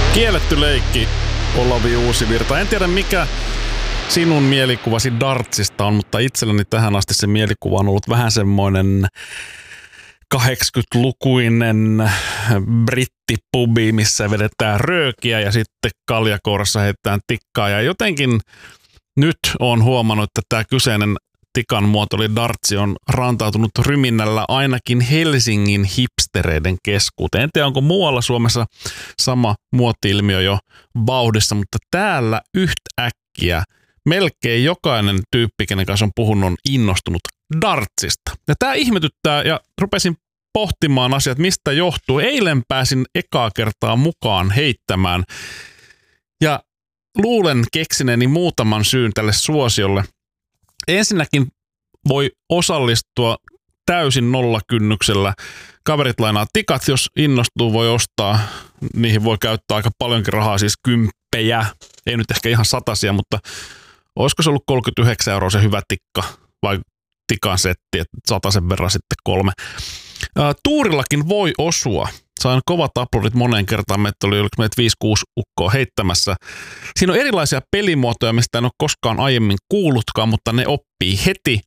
Kielletty leikki, Olavi Uusivirta. En tiedä mikä sinun mielikuvasi dartsista on, mutta itselläni tähän asti se mielikuva on ollut vähän semmoinen 80-lukuinen brittipubi, missä vedetään röökiä ja sitten kaljakourassa heitetään tikkaa. Ja jotenkin nyt on huomannut, että tämä kyseinen tikan muoto eli dartsi on rantautunut ryminnällä ainakin Helsingin hipstereiden keskuuteen. En tiedä, onko muualla Suomessa sama muoti-ilmiö jo vauhdissa, mutta täällä yhtäkkiä melkein jokainen tyyppi, kenen kanssa on puhunut, on innostunut dartsista. Ja tämä ihmetyttää ja rupesin pohtimaan asiat, mistä johtuu. Eilen pääsin ekaa kertaa mukaan heittämään ja luulen keksineeni muutaman syyn tälle suosiolle. Ensinnäkin voi osallistua täysin nollakynnyksellä. Kaverit lainaa tikat, jos innostuu, voi ostaa. Niihin voi käyttää aika paljonkin rahaa, siis kymppejä. Ei nyt ehkä ihan satasia, mutta olisiko se ollut 39 € se hyvä tikka vai tikan setti, että 100 verran sitten 3. Tuurillakin voi osua. Sain kovat aplodit moneen kertaan. Meitä oli 5-6 ukkoa heittämässä. Siinä on erilaisia pelimuotoja, mistä en ole koskaan aiemmin kuullutkaan, mutta ne oppii heti.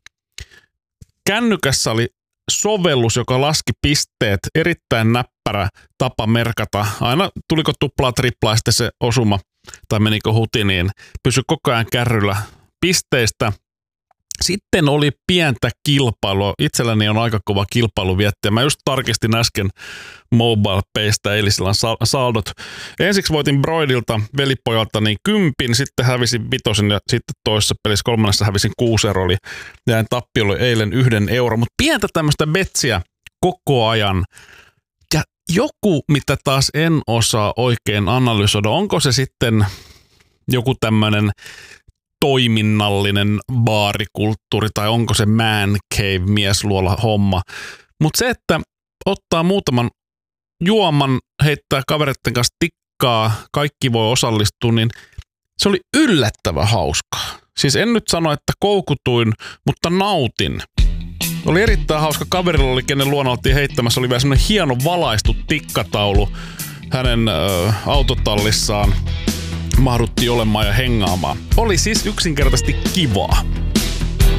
Kännykässä oli sovellus, joka laski pisteet. Erittäin näppärä tapa merkata. Aina tuliko tuplaa, triplaa, sitten se osuma tai menikö huti, niin pysyi koko ajan kärryllä pisteistä. Sitten oli pientä kilpailua. Itselläni on aika kova kilpailu vietti. Mä just tarkistin äsken MobilePaystä eilisillä saldot. Ensiksi voitin Broidilta, velipojalta, niin 10, sitten hävisin 5 ja sitten toisessa pelissä 3. hävisin 6 €. Oli jäin tappiolle eilen 1 €. Mutta pientä tämmöistä betsiä koko ajan. Ja joku, mitä taas en osaa oikein analysoida, onko se sitten joku tämmöinen toiminnallinen baarikulttuuri tai onko se man cave miesluola homma. Mutta se, että ottaa muutaman juoman, heittää kavereiden kanssa tikkaa, kaikki voi osallistua, niin se oli yllättävän hauskaa. Siis en nyt sano, että koukutuin, mutta nautin. Oli erittäin hauska. Kaverilla oli, kenen luona oltiin heittämässä, oli vielä semmoinen hieno valaistu tikkataulu hänen autotallissaan. Mahduttiin olemaan ja hengaamaan. Oli siis yksinkertaisesti kivaa.